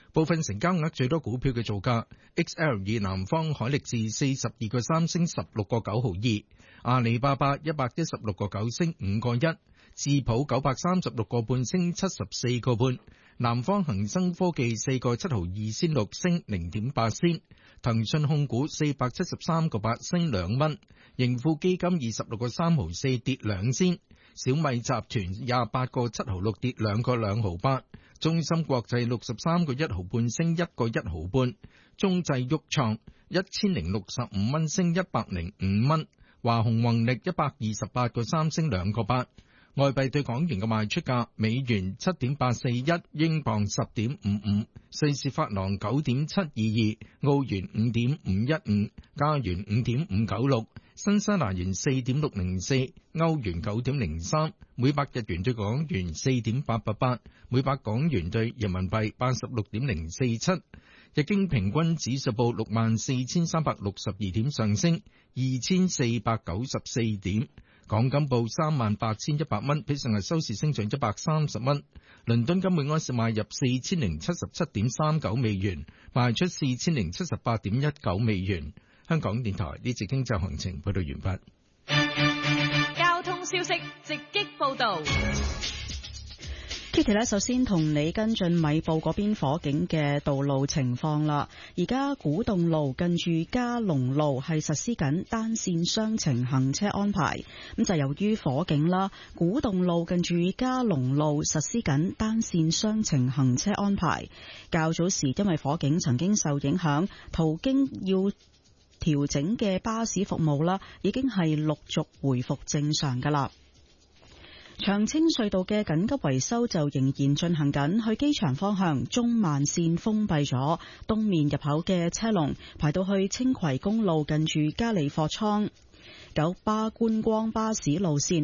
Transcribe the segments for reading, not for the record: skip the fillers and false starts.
部分成交額最多股票嘅造價 ：XL2 南方海力士42個3升16個9毫2，阿里巴巴116個9升5個1，智普936個半升74個半，南方恒生科技4個7毫2仙6升0.8仙，騰訊控股473個8升2蚊，盈富基金26個3毫4跌2仙，小米集團28個7毫6跌2個2毫8，中芯國際63個1毫半升1個1毫半，中製旭創1065蚊升105蚊，華虹宏力128個3升2個8。外幣對港元嘅賣出價：美元7.841，英鎊10.55，瑞士法郎9.722，澳元5.515，加元5.596，新西蘭元4.604，歐元9.03，每百日元對港元4.888，每百港元對人民幣86.047。日經平均指數報64,362點，上升2,494點。港金報38,100蚊，比上日收市升漲130蚊。倫敦金每盎司買入4077.39美元，賣出4078.19美元。香港電台呢節經濟行情報道完畢。交通消息直擊報道。 Kitty 呢，首先同你跟進米埔嗰邊火警嘅道路情況啦。而家古洞路近住嘉龍路係實施緊單線雙程行車安排，咁就由於火警啦，古洞路近住嘉龍路實施緊單線雙程行車安排。較早時因為火警曾經受影響，途經要調整嘅巴士服務啦，已經係陸續回復正常㗎啦。長青隧道嘅緊急維修就仍然進行緊，去機場方向中慢線封閉咗，東面入口嘅車龍排到去青葵公路近住嘉里貨倉。九巴觀光巴士路線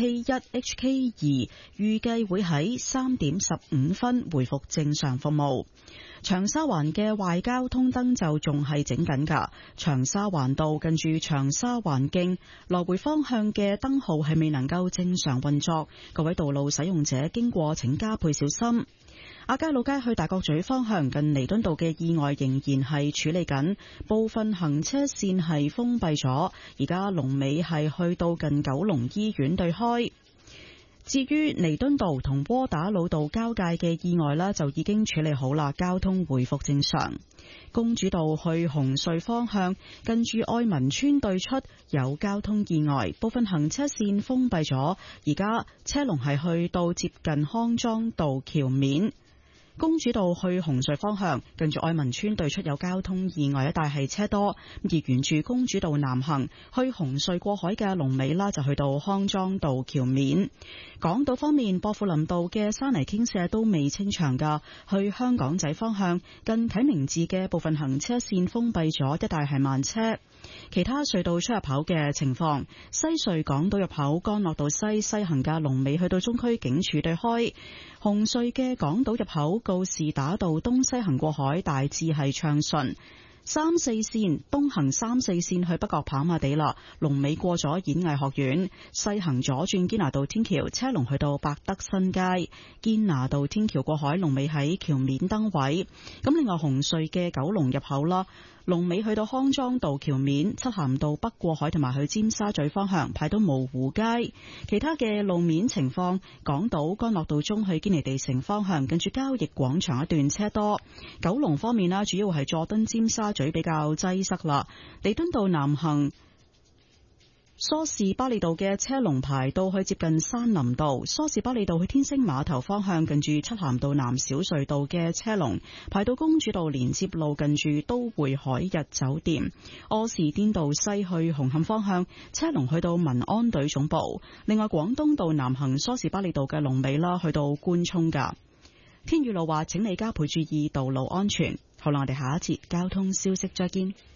HK1、HK2 預計會喺3點15分回復正常服務。長沙灣嘅壞交通燈就仲係整緊㗎，長沙灣道近住長沙灣徑來回方向嘅燈號係未能夠正常運作，各位道路使用者經過請加倍小心。亞皆老街去大角咀方向近彌敦道嘅意外仍然係處理緊，部分行車線係封閉咗，而家龍尾係去到近九龍醫院對開。至於彌敦道同窩打老道交界嘅意外呢，就已經處理好啦，交通回復正常。公主道去紅隧方向近住愛民村對出有交通意外，部分行車線封閉咗，而家車龍係去到接近康莊道橋面。公主道去紅隧方向近住愛民村對出有交通意外，一帶係車多，而沿住公主道南行去紅隧過海嘅龍尾啦，就去到康莊道橋面。港島方面，薄扶林道嘅山泥傾瀉都未清場噶，去香港仔方向近啟明寺嘅部分行車線封閉咗，一帶係慢車。其他隧道出入口嘅情況，西隧港島入口干諾道西行嘅龍尾去到中區警署對開，紅隧嘅港島入口告士打道東西行過海大致係暢順。3、4線東行3、4線去北角跑馬地啦，龍尾過咗演藝學院，西行左轉堅拿道天橋，車龍去到百德新街，堅拿道天橋過海龍尾喺橋面燈位。咁另外紅隧嘅九龍入口啦，龍尾去到康莊道橋面，漆咸道北過海同埋去尖沙咀方向排到蕪湖街。其他嘅路面情況，港島干諾道中去堅尼地城方向近住交易廣場一段車多。九龍方面啦，主要係佐敦尖沙咀比較擠塞啦。彌敦道南行梳士巴利道嘅車龍排到去接近山林道，梳士巴利道去天星碼頭方向近住漆咸道南小隧道嘅車龍排到公主道連接路近住都會海逸酒店，柯士甸道西去紅磡方向車龍去到民安隊總部。另外廣東道南行梳士巴利道嘅龍尾啦去到官涌噶。天雨路話請你加倍注意道路安全。好啦，我哋下一節交通消息再見。